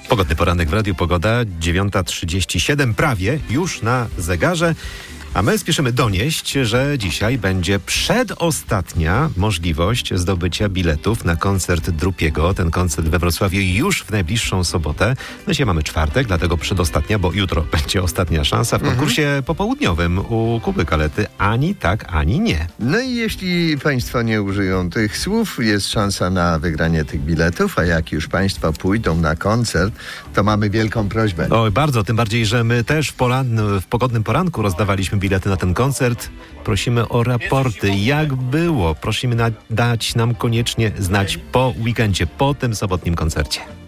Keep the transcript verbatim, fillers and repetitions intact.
Pogodny poranek w Radiu Pogoda, dziewiąta trzydzieści siedem, prawie już na zegarze. A my spieszymy donieść, że dzisiaj będzie przedostatnia możliwość zdobycia biletów na koncert Drupiego. Ten koncert we Wrocławiu już w najbliższą sobotę. No dzisiaj mamy czwartek, dlatego przedostatnia, bo jutro będzie ostatnia szansa w konkursie mhm. popołudniowym u Kuby Kalety. Ani tak, ani nie. No i jeśli Państwo nie użyją tych słów, jest szansa na wygranie tych biletów, a jak już Państwo pójdą na koncert, to mamy wielką prośbę. Oj, bardzo, tym bardziej, że my też w, poran- w pogodnym poranku rozdawaliśmy bilety na ten koncert. Prosimy o raporty, jak było. Prosimy na- dać nam koniecznie znać po weekendzie, po tym sobotnim koncercie.